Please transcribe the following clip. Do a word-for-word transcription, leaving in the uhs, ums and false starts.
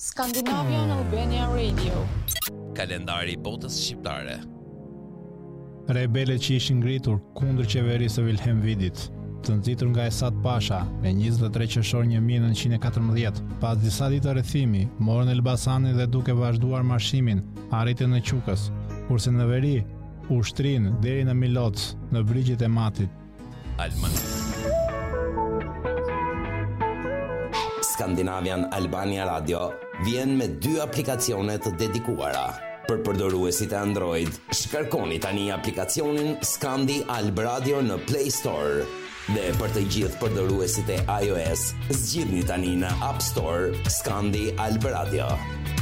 Scandinavian Albania Radio. Kalendari i botës shqiptare. Rebelet që ishin ngritur kundër qeverisë së Wilhelm Widit, të nxitur nga Esad Pasha me njëzet e tre qershor një mijë e nëntëqind e katërmbëdhjetë, pas disa ditë rrethimi, morën Elbasanin dhe duke vazhduar marshimin, arritën në Qukës, kurse në veri ushtrin deri në Miloc, në brigjet e Matit. Alman. Scandinavian Albania Radio vjen me dy aplikacione të dedikuara. Për përdoruesit e Android, shkarkoni tani aplikacionin Scandi Alb Radio në Play Store. Dhe për të gjithë përdoruesit e iOS, zgjidhni tani në App Store Scandi Alb Radio.